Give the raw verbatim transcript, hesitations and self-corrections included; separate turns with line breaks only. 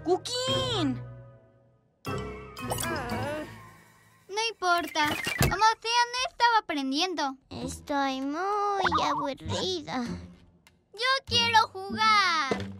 ¡Cookie!
No importa. Como sea, no estaba aprendiendo.
Estoy muy aburrida.
Yo quiero jugar.